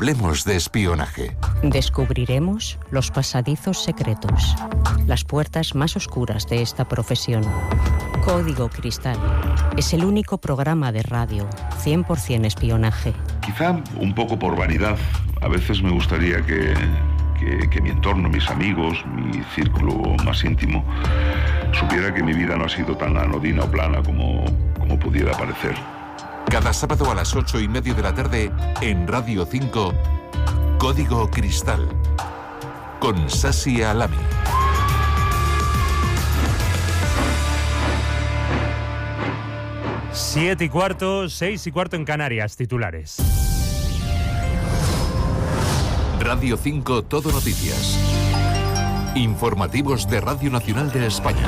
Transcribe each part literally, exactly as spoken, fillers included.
Hablemos de espionaje. Descubriremos los pasadizos secretos, las puertas más oscuras de esta profesión. Código Cristal es el único programa de radio cien por ciento espionaje. Quizá un poco por vanidad, a veces me gustaría que, que, que mi entorno, mis amigos, mi círculo más íntimo, supiera que mi vida no ha sido tan anodina o plana como, como pudiera parecer. Cada sábado a las ocho y media de la tarde en Radio cinco, Código Cristal, con Sasi Alami. Siete y cuarto, seis y cuarto en Canarias, titulares. Radio cinco, Todo Noticias. Informativos de Radio Nacional de España.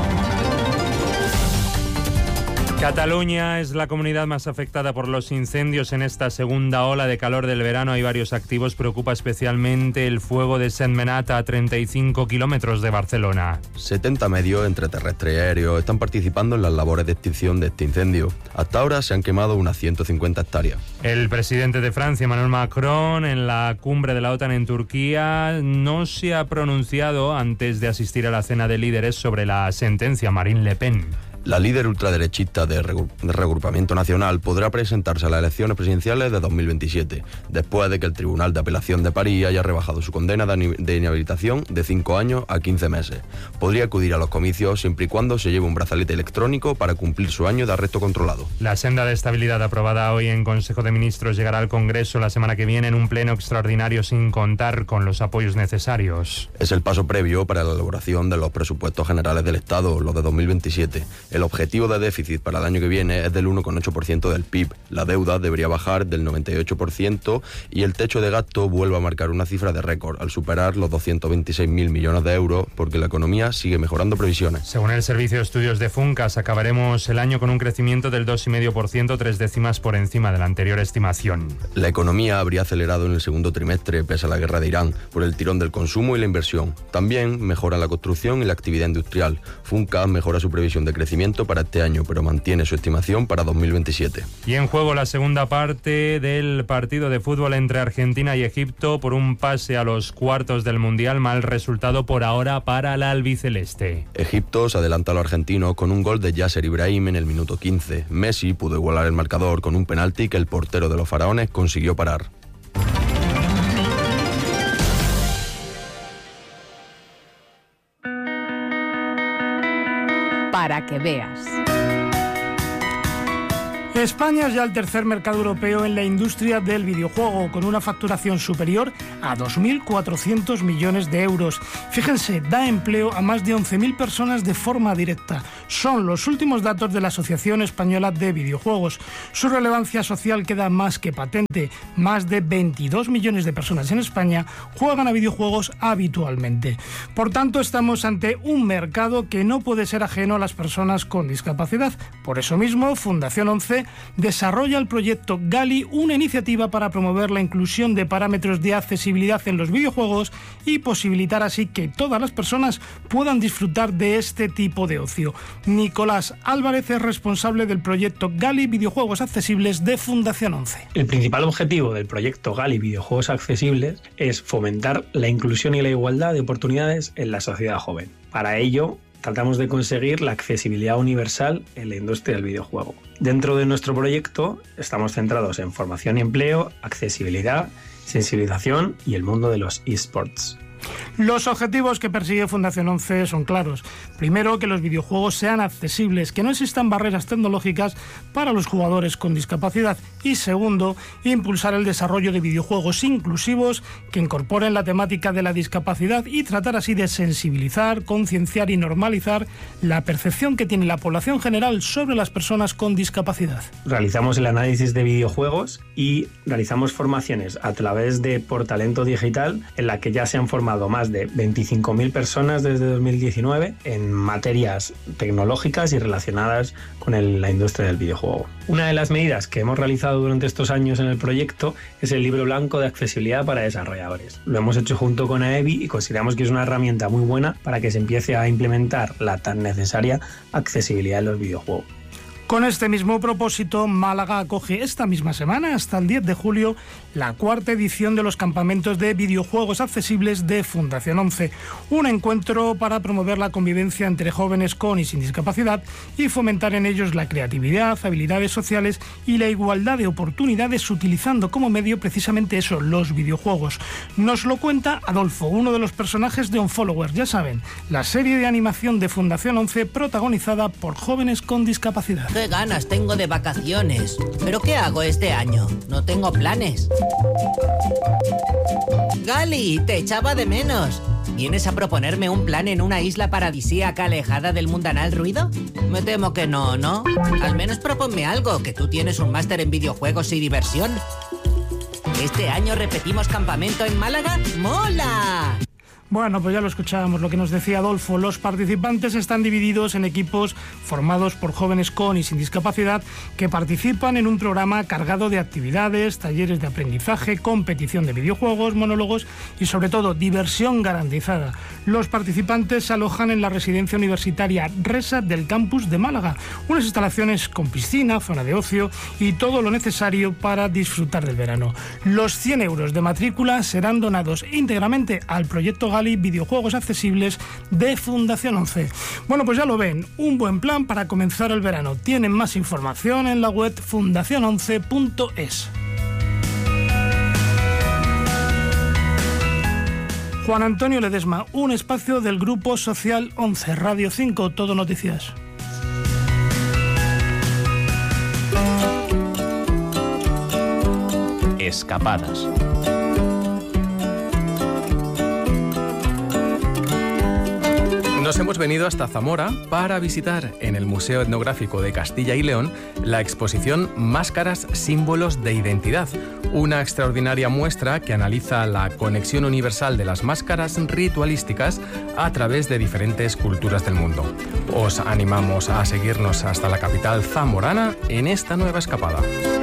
Cataluña es la comunidad más afectada por los incendios en esta segunda ola de calor del verano. Hay varios activos. Preocupa especialmente el fuego de Sentmenat a treinta y cinco kilómetros de Barcelona. setenta medios entre terrestre y aéreo están participando en las labores de extinción de este incendio. Hasta ahora se han quemado unas ciento cincuenta hectáreas. El presidente de Francia, Emmanuel Macron, en la cumbre de la OTAN en Turquía, no se ha pronunciado antes de asistir a la cena de líderes sobre la sentencia Marine Le Pen. La líder ultraderechista de Reagrupamiento Nacional podrá presentarse a las elecciones presidenciales de dos mil veintisiete, después de que el Tribunal de Apelación de París haya rebajado su condena de inhabilitación de cinco años a quince meses. Podría acudir a los comicios siempre y cuando se lleve un brazalete electrónico para cumplir su año de arresto controlado. La senda de estabilidad aprobada hoy en Consejo de Ministros llegará al Congreso la semana que viene en un pleno extraordinario sin contar con los apoyos necesarios. Es el paso previo para la elaboración de los presupuestos generales del Estado, los de dos mil veintisiete. El objetivo de déficit para el año que viene es del uno coma ocho por ciento del P I B. La deuda debería bajar del noventa y ocho por ciento y el techo de gasto vuelve a marcar una cifra de récord al superar los doscientos veintiséis mil millones de euros porque la economía sigue mejorando previsiones. Según el Servicio de Estudios de Funcas, acabaremos el año con un crecimiento del dos coma cinco por ciento, tres décimas por encima de la anterior estimación. La economía habría acelerado en el segundo trimestre pese a la guerra de Irán por el tirón del consumo y la inversión. También mejora la construcción y la actividad industrial. Funcas mejora su previsión de crecimiento para este año, pero mantiene su estimación para dos mil veintisiete. Y en juego la segunda parte del partido de fútbol entre Argentina y Egipto por un pase a los cuartos del Mundial. Mal resultado por ahora para la albiceleste. Egipto se adelanta a los argentinos con un gol de Yasser Ibrahim en el minuto quince. Messi pudo igualar el marcador con un penalti que el portero de los faraones consiguió parar. Para que veas. España es ya el tercer mercado europeo en la industria del videojuego, con una facturación superior a dos mil cuatrocientos millones de euros. Fíjense, da empleo a más de once mil personas de forma directa. Son los últimos datos de la Asociación Española de Videojuegos. Su relevancia social queda más que patente. Más de veintidós millones de personas en España juegan a videojuegos habitualmente. Por tanto, estamos ante un mercado que no puede ser ajeno a las personas con discapacidad. Por eso mismo, Fundación once desarrolla el proyecto Gali, una iniciativa para promover la inclusión de parámetros de accesibilidad en los videojuegos y posibilitar así que todas las personas puedan disfrutar de este tipo de ocio. Nicolás Álvarez es responsable del proyecto Gali Videojuegos Accesibles de Fundación once. El principal objetivo del proyecto Gali Videojuegos Accesibles es fomentar la inclusión y la igualdad de oportunidades en la sociedad joven. Para ello, tratamos de conseguir la accesibilidad universal en la industria del videojuego. Dentro de nuestro proyecto estamos centrados en formación y empleo, accesibilidad, sensibilización y el mundo de los eSports. Los objetivos que persigue Fundación once son claros. Primero, que los videojuegos sean accesibles, que no existan barreras tecnológicas para los jugadores con discapacidad. Y segundo, impulsar el desarrollo de videojuegos inclusivos que incorporen la temática de la discapacidad y tratar así de sensibilizar, concienciar y normalizar la percepción que tiene la población general sobre las personas con discapacidad. Realizamos el análisis de videojuegos y realizamos formaciones a través de Por Talento Digital, en la que ya se han formado más de veinticinco mil personas desde dos mil diecinueve en materias tecnológicas y relacionadas con el, la industria del videojuego. Una de las medidas que hemos realizado durante estos años en el proyecto es el libro blanco de accesibilidad para desarrolladores. Lo hemos hecho junto con A E B I y consideramos que es una herramienta muy buena para que se empiece a implementar la tan necesaria accesibilidad en los videojuegos. Con este mismo propósito, Málaga acoge esta misma semana, hasta el diez de julio, la cuarta edición de los campamentos de videojuegos accesibles de Fundación once. Un encuentro para promover la convivencia entre jóvenes con y sin discapacidad y fomentar en ellos la creatividad, habilidades sociales y la igualdad de oportunidades, utilizando como medio precisamente eso, los videojuegos. Nos lo cuenta Adolfo, uno de los personajes de Unfollowers, ya saben, la serie de animación de Fundación once protagonizada por jóvenes con discapacidad. ¡Qué ganas tengo de vacaciones! ¿Pero qué hago este año? No tengo planes. Gali, te echaba de menos. ¿Vienes a proponerme un plan en una isla paradisíaca alejada del mundanal ruido? Me temo que no, ¿no? Al menos proponme algo, que tú tienes un máster en videojuegos y diversión. ¿Este año repetimos campamento en Málaga? ¡Mola! Bueno, pues ya lo escuchábamos, lo que nos decía Adolfo. Los participantes están divididos en equipos formados por jóvenes con y sin discapacidad que participan en un programa cargado de actividades, talleres de aprendizaje, competición de videojuegos, monólogos y sobre todo diversión garantizada. Los participantes se alojan en la residencia universitaria RESA del campus de Málaga, unas instalaciones con piscina, zona de ocio y todo lo necesario para disfrutar del verano. Los cien euros de matrícula serán donados íntegramente al proyecto Gali Videojuegos Accesibles de Fundación once. Bueno, pues ya lo ven, un buen plan para comenzar el verano. Tienen más información en la web fundación once punto es. Juan Antonio Ledesma, un espacio del Grupo Social once, Radio cinco, Todo Noticias. Escapadas. Nos hemos venido hasta Zamora para visitar en el Museo Etnográfico de Castilla y León la exposición Máscaras, símbolos de identidad, una extraordinaria muestra que analiza la conexión universal de las máscaras ritualísticas a través de diferentes culturas del mundo. Os animamos a seguirnos hasta la capital zamorana en esta nueva escapada.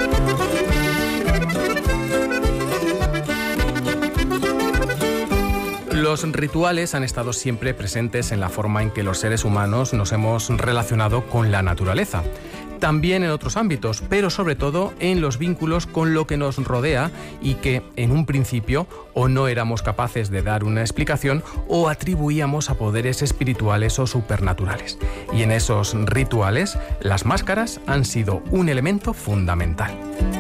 Los rituales han estado siempre presentes en la forma en que los seres humanos nos hemos relacionado con la naturaleza. También en otros ámbitos, pero sobre todo en los vínculos con lo que nos rodea y que en un principio o no éramos capaces de dar una explicación o atribuíamos a poderes espirituales o supernaturales. Y en esos rituales, las máscaras han sido un elemento fundamental.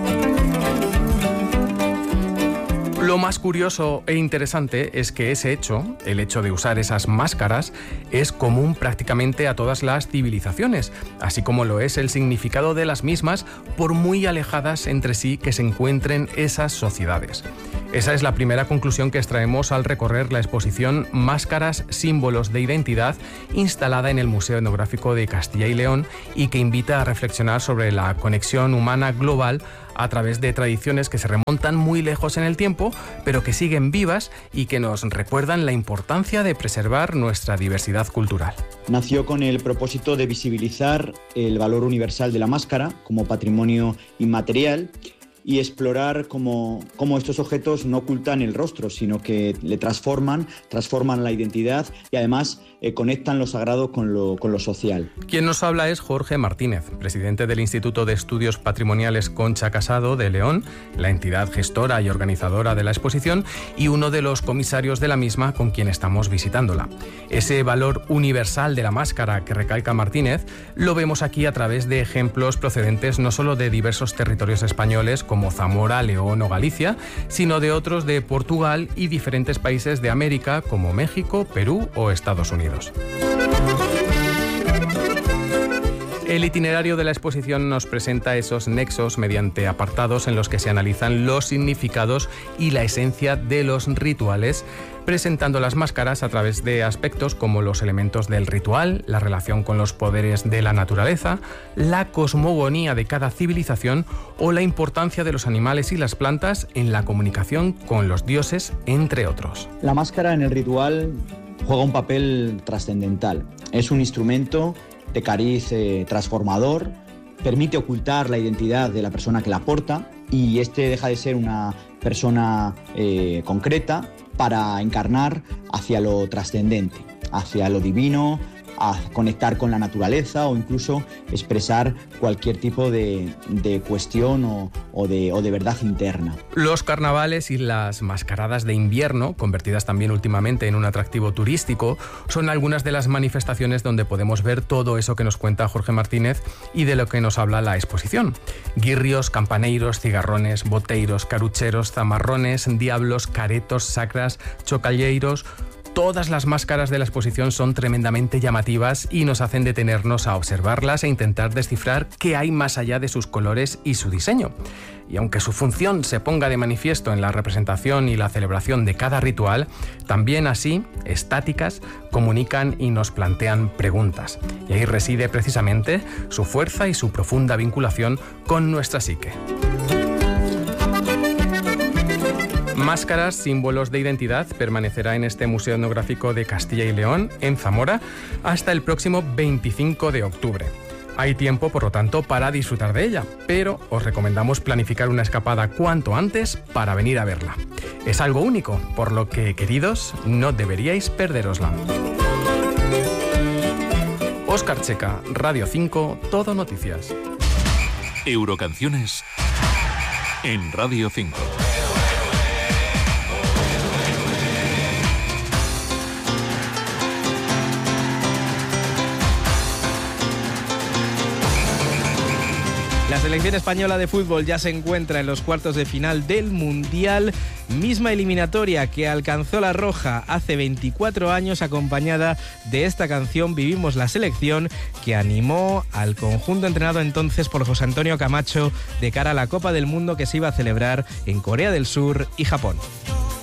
Lo más curioso e interesante es que ese hecho, el hecho de usar esas máscaras, es común prácticamente a todas las civilizaciones, así como lo es el significado de las mismas, por muy alejadas entre sí que se encuentren esas sociedades. Esa es la primera conclusión que extraemos al recorrer la exposición Máscaras, símbolos de identidad, instalada en el Museo Etnográfico de Castilla y León y que invita a reflexionar sobre la conexión humana global a través de tradiciones que se remontan muy lejos en el tiempo, pero que siguen vivas y que nos recuerdan la importancia de preservar nuestra diversidad cultural. Nació con el propósito de visibilizar el valor universal de la máscara como patrimonio inmaterial y explorar cómo, cómo estos objetos no ocultan el rostro, sino que le transforman, transforman la identidad y además eh, conectan lo sagrado con lo, con lo social. Quien nos habla es Jorge Martínez, presidente del Instituto de Estudios Patrimoniales Concha Casado de León, la entidad gestora y organizadora de la exposición y uno de los comisarios de la misma con quien estamos visitándola. Ese valor universal de la máscara que recalca Martínez lo vemos aquí a través de ejemplos procedentes no solo de diversos territorios españoles como Zamora, León o Galicia, sino de otros de Portugal y diferentes países de América como México, Perú o Estados Unidos. El itinerario de la exposición nos presenta esos nexos mediante apartados en los que se analizan los significados y la esencia de los rituales, presentando las máscaras a través de aspectos como los elementos del ritual, la relación con los poderes de la naturaleza, la cosmogonía de cada civilización o la importancia de los animales y las plantas en la comunicación con los dioses, entre otros. La máscara en el ritual juega un papel trascendental. Es un instrumento de cariz eh, transformador, permite ocultar la identidad de la persona que la porta y este deja de ser una persona eh, concreta para encarnar hacia lo trascendente, hacia lo divino, a conectar con la naturaleza o incluso expresar cualquier tipo de, de cuestión o, o, de, o de verdad interna. Los carnavales y las mascaradas de invierno, convertidas también últimamente en un atractivo turístico, son algunas de las manifestaciones donde podemos ver todo eso que nos cuenta Jorge Martínez y de lo que nos habla la exposición. Guirrios, campaneiros, cigarrones, boteiros, carucheros, zamarrones, diablos, caretos, sacras, chocalleiros. Todas las máscaras de la exposición son tremendamente llamativas y nos hacen detenernos a observarlas e intentar descifrar qué hay más allá de sus colores y su diseño. Y aunque su función se ponga de manifiesto en la representación y la celebración de cada ritual, también así, estáticas, comunican y nos plantean preguntas. Y ahí reside precisamente su fuerza y su profunda vinculación con nuestra psique. Máscaras, símbolos de identidad, permanecerá en este Museo Etnográfico de Castilla y León, en Zamora, hasta el próximo veinticinco de octubre. Hay tiempo, por lo tanto, para disfrutar de ella, pero os recomendamos planificar una escapada cuanto antes para venir a verla. Es algo único, por lo que, queridos, no deberíais perderosla. Óscar Checa, Radio cinco, Todo Noticias. Eurocanciones en Radio cinco. La selección española de fútbol ya se encuentra en los cuartos de final del Mundial, misma eliminatoria que alcanzó la Roja hace veinticuatro años, acompañada de esta canción Vivimos la Selección, que animó al conjunto entrenado entonces por José Antonio Camacho de cara a la Copa del Mundo que se iba a celebrar en Corea del Sur y Japón.